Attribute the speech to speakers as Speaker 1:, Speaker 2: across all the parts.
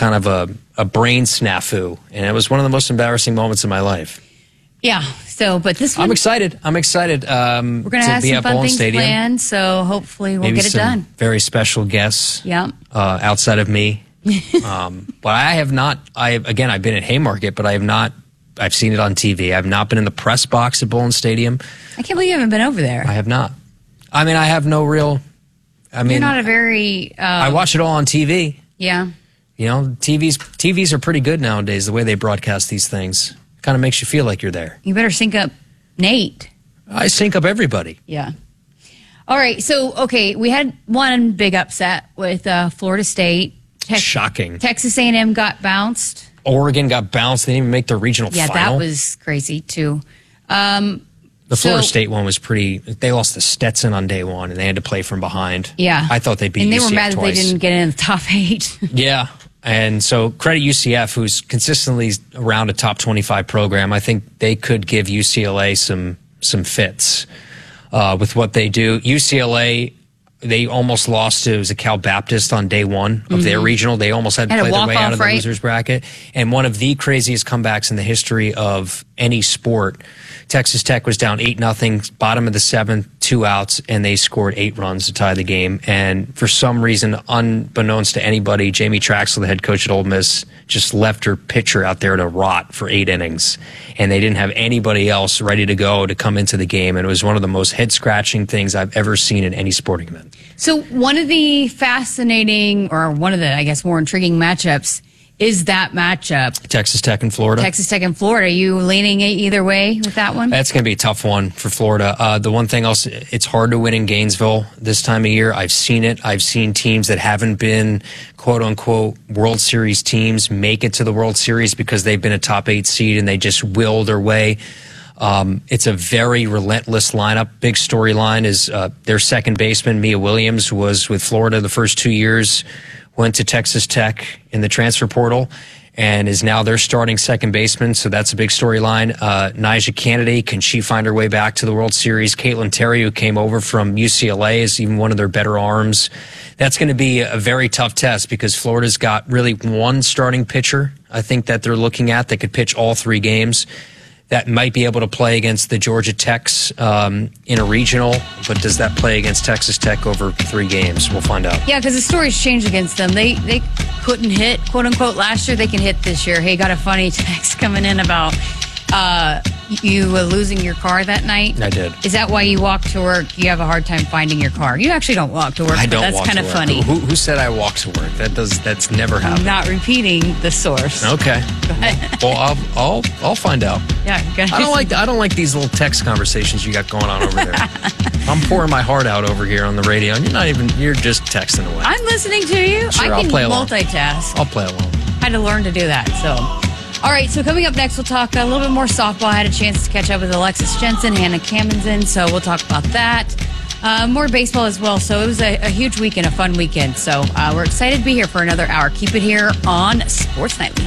Speaker 1: kind of a brain snafu, and it was one of the most embarrassing moments of my life.
Speaker 2: Yeah. So, but this one,
Speaker 1: I'm excited. We're
Speaker 2: going to have some fun things planned, so hopefully we'll get it done.
Speaker 1: Very special guests.
Speaker 2: Yeah.
Speaker 1: Outside of me. But I have not. I've been at Haymarket, but I have not. I've seen it on TV. I've not been in the press box at Bullen Stadium.
Speaker 2: I can't believe you haven't been over there.
Speaker 1: I have not. I mean, I have no real.
Speaker 2: You're not a very.
Speaker 1: I watch it all on TV.
Speaker 2: Yeah.
Speaker 1: You know, TVs are pretty good nowadays. The way they broadcast these things kind of makes you feel like you're there.
Speaker 2: You better sync up Nate.
Speaker 1: I sync up everybody.
Speaker 2: Yeah. All right. So, okay, we had one big upset with Florida State.
Speaker 1: Shocking.
Speaker 2: Texas A&M got bounced.
Speaker 1: Oregon got bounced. They didn't even make the regional final.
Speaker 2: Yeah, that was crazy, too.
Speaker 1: The Florida State one was pretty. They lost to Stetson on day one, and they had to play from behind.
Speaker 2: Yeah.
Speaker 1: I thought they beat UCF
Speaker 2: and they were mad
Speaker 1: twice.
Speaker 2: That they didn't get in the top 8.
Speaker 1: Yeah. And so credit UCF, who's consistently around a top 25 program. I think they could give UCLA some fits with what they do. UCLA, they almost lost to, it was a Cal Baptist on day one of their regional. They almost had to play their way out of the losers bracket. And one of the craziest comebacks in the history of any sport. Texas Tech was down 8-0, bottom of the 7th, 2 outs, and they scored 8 runs to tie the game. And for some reason, unbeknownst to anybody, Jamie Traxel, the head coach at Ole Miss, just left her pitcher out there to rot for 8 innings. And they didn't have anybody else ready to go to come into the game. And it was one of the most head-scratching things I've ever seen in any sporting event.
Speaker 2: So one of the fascinating, or one of the, I guess, more intriguing matchups is that matchup.
Speaker 1: Texas Tech and Florida.
Speaker 2: Texas Tech and Florida. Are you leaning either way with that one?
Speaker 1: That's going to be a tough one for Florida. The one thing else, it's hard to win in Gainesville this time of year. I've seen it. I've seen teams that haven't been quote-unquote World Series teams make it to the World Series because they've been a top 8 seed and they just will their way. It's a very relentless lineup. Big storyline is their second baseman, Mia Williams, was with Florida the first 2 years, went to Texas Tech in the transfer portal, and is now their starting second baseman. So that's a big storyline. Nyjah Kennedy, can she find her way back to the World Series? Caitlin Terry, who came over from UCLA, is even one of their better arms. That's going to be a very tough test because Florida's got really one starting pitcher, I think, that they're looking at that could pitch all 3 games. That might be able to play against the Georgia Techs in a regional, but does that play against Texas Tech over 3 games? We'll find out.
Speaker 2: Yeah, because the story's changed against them. They couldn't hit, quote unquote, last year. They can hit this year. Hey, got a funny text coming in about you losing your car that night.
Speaker 1: I did.
Speaker 2: Is that why you walk to work? You have a hard time finding your car. You actually don't walk to work.
Speaker 1: I don't.
Speaker 2: That's kind of funny.
Speaker 1: Who said I walk to work? That's never happened.
Speaker 2: I'm not repeating the source.
Speaker 1: Okay. Well, I'll find out.
Speaker 2: Yeah.
Speaker 1: I don't like these little text conversations you got going on over there. I'm pouring my heart out over here on the radio, and you're just texting away.
Speaker 2: I'm listening to you.
Speaker 1: Sure,
Speaker 2: I can
Speaker 1: play along.
Speaker 2: multitask.
Speaker 1: I'll play along.
Speaker 2: I had to learn to do that. So. All right, so coming up next, we'll talk a little bit more softball. I had a chance to catch up with Alexis Jensen, Hannah Kamenzen, so we'll talk about that. More baseball as well. So it was a huge weekend, a fun weekend. So we're excited to be here for another hour. Keep it here on Sports Nightly.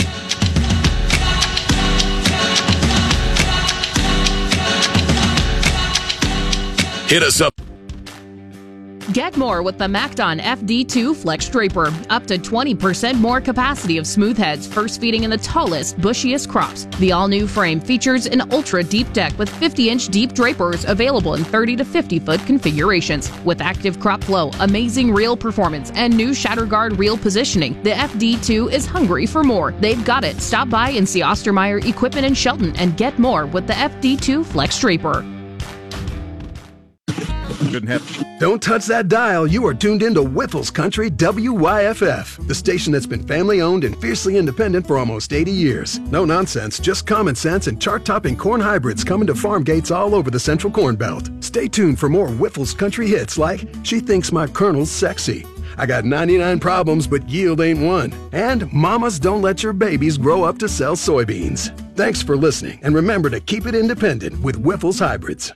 Speaker 3: Hit us up.
Speaker 4: Get more with the MacDon FD2 Flex Draper. Up to 20% more capacity of smooth heads, first feeding in the tallest, bushiest crops. The all-new frame features an ultra-deep deck with 50-inch deep drapers available in 30 to 50-foot configurations. With active crop flow, amazing reel performance, and new shatter guard reel positioning, the FD2 is hungry for more. They've got it. Stop by and see Ostermeyer Equipment in Shelton and get more with the FD2 Flex Draper.
Speaker 5: Don't touch that dial. You are tuned into Whiffles Country WYFF, the station that's been family-owned and fiercely independent for almost 80 years. No nonsense, just common sense and chart-topping corn hybrids coming to farm gates all over the Central Corn Belt. Stay tuned for more Whiffles Country hits like She Thinks My Colonel's Sexy, I Got 99 Problems But Yield Ain't One, and Mamas Don't Let Your Babies Grow Up to Sell Soybeans. Thanks for listening, and remember to keep it independent with Whiffles Hybrids.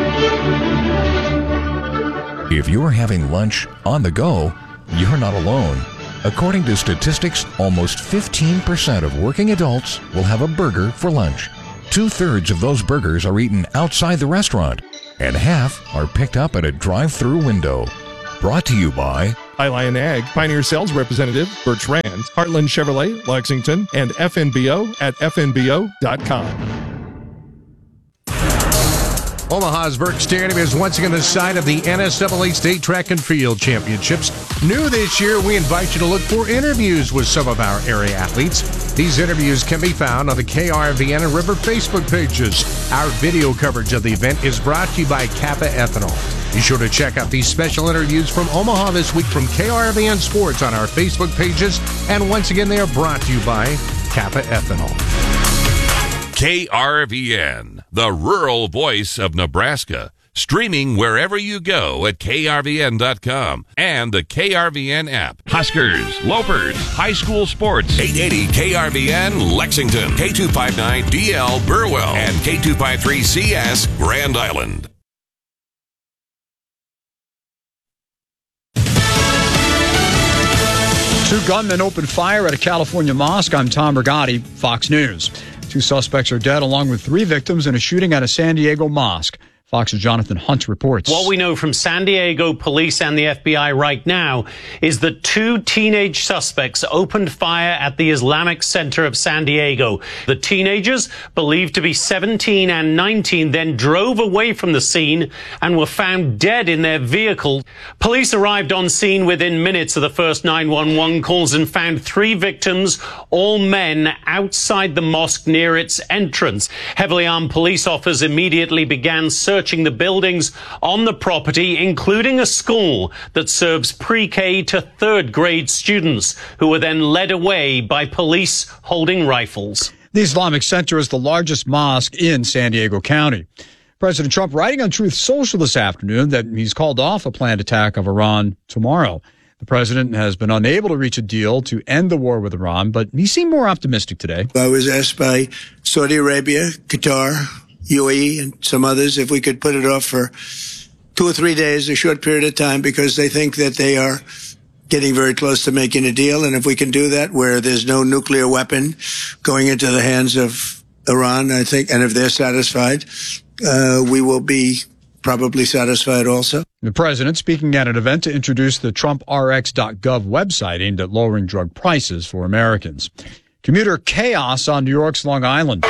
Speaker 3: If you're having lunch on the go, you're not alone. According to statistics, almost 15% of working adults will have a burger for lunch. 2/3 of those burgers are eaten outside the restaurant, and half are picked up at a drive-through window. Brought to you by
Speaker 6: Highline Ag Pioneer Sales Representative, Birch Ranch. and Heartland Chevrolet, Lexington, and FNBO at FNBO.com.
Speaker 7: Omaha's Burke Stadium is once again the site of the NSAA State Track and Field Championships. New this year, we invite you to look for interviews with some of our area athletes. These interviews can be found on the KRVN and River Facebook pages. Our video coverage of the event is brought to you by Kappa Ethanol. Be sure to check out these special interviews from Omaha this week from KRVN Sports on our Facebook pages. And once again, they are brought to you by Kappa Ethanol.
Speaker 8: KRVN, the rural voice of Nebraska. Streaming wherever you go at krvn.com and the KRVN app. Huskers, Lopers, high school sports. 880 KRVN Lexington, K259DL Burwell, and K253CS Grand Island.
Speaker 9: Two gunmen opened fire at a California mosque. I'm Tom Rigotti, Fox News. Two suspects are dead, along with 3 victims in a shooting at a San Diego mosque. Fox's Jonathan Hunt reports.
Speaker 10: What we know from San Diego police and the FBI right now is that 2 teenage suspects opened fire at the Islamic Center of San Diego. The teenagers, believed to be 17 and 19, then drove away from the scene and were found dead in their vehicle. Police arrived on scene within minutes of the first 911 calls and found 3 victims, all men, outside the mosque near its entrance. Heavily armed police officers immediately began searching the buildings on the property, including a school that serves pre-K to 3rd grade students, who were then led away by police holding rifles.
Speaker 9: The Islamic Center is the largest mosque in San Diego County. President Trump writing on Truth Social this afternoon that he's called off a planned attack of Iran tomorrow. The president has been unable to reach a deal to end the war with Iran, but he seemed more optimistic today.
Speaker 11: I was asked by Saudi Arabia, Qatar, UAE, and some others if we could put it off for 2 or 3 days, a short period of time, because they think that they are getting very close to making a deal. And if we can do that where there's no nuclear weapon going into the hands of Iran, I think, and if they're satisfied, we will be probably satisfied also.
Speaker 9: The president speaking at an event to introduce the TrumpRx.gov website aimed at lowering drug prices for Americans. Commuter chaos on New York's Long Island.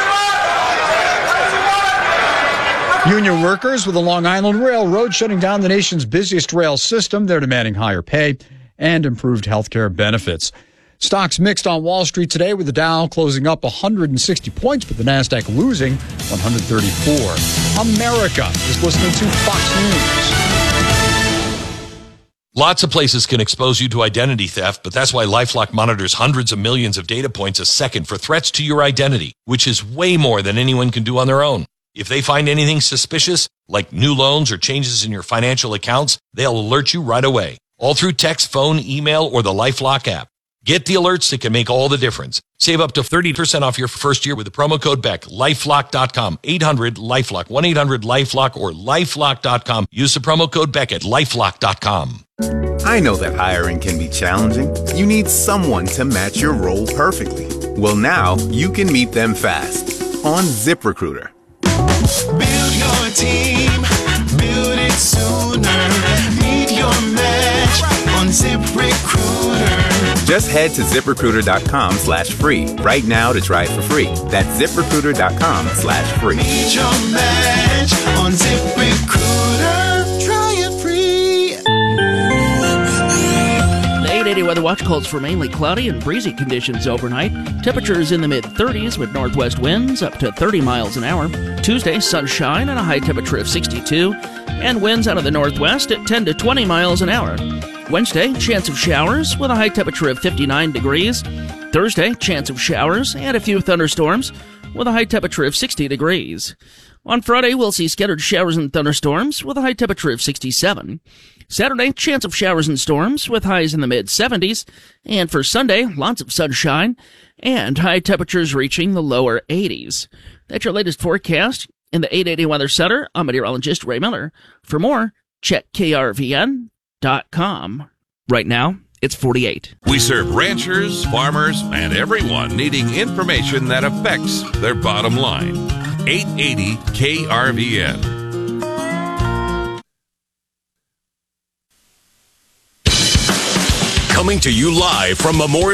Speaker 9: Union workers with the Long Island Railroad shutting down the nation's busiest rail system. They're demanding higher pay and improved health care benefits. Stocks mixed on Wall Street today, with the Dow closing up 160 points, but the Nasdaq losing 134. America is listening to Fox News.
Speaker 12: Lots of places can expose you to identity theft, but that's why LifeLock monitors hundreds of millions of data points a second for threats to your identity, which is way more than anyone can do on their own. If they find anything suspicious, like new loans or changes in your financial accounts, they'll alert you right away, all through text, phone, email, or the LifeLock app. Get the alerts that can make all the difference. Save up to 30% off your first year with the promo code BECK. LifeLock.com, 800-LifeLock, 1-800-LifeLock, or LifeLock.com. Use the promo code BECK at LifeLock.com.
Speaker 13: I know that hiring can be challenging. You need someone to match your role perfectly. Well, now you can meet them fast on ZipRecruiter.
Speaker 14: Build your team, build it sooner. Meet your match on ZipRecruiter.
Speaker 13: Just head to ZipRecruiter.com/free right now to try it for free. That's ZipRecruiter.com/free.
Speaker 14: Meet your match on ZipRecruiter. Try it free.
Speaker 15: The 880 Weather Watch calls for mainly cloudy and breezy conditions overnight. Temperatures in the mid-30s with northwest winds up to 30 miles an hour. Tuesday, sunshine and a high temperature of 62, and winds out of the northwest at 10 to 20 miles an hour. Wednesday, chance of showers with a high temperature of 59 degrees. Thursday, chance of showers and a few thunderstorms with a high temperature of 60 degrees. On Friday, we'll see scattered showers and thunderstorms with a high temperature of 67. Saturday, chance of showers and storms with highs in the mid-70s. And for Sunday, lots of sunshine and high temperatures reaching the lower 80s. That's your latest forecast. In the 880 Weather Center, I'm meteorologist Ray Miller. For more, check krvn.com. Right now, it's 48.
Speaker 8: We serve ranchers, farmers, and everyone needing information that affects their bottom line. 880 KRVN.
Speaker 16: Coming to you live from Memorial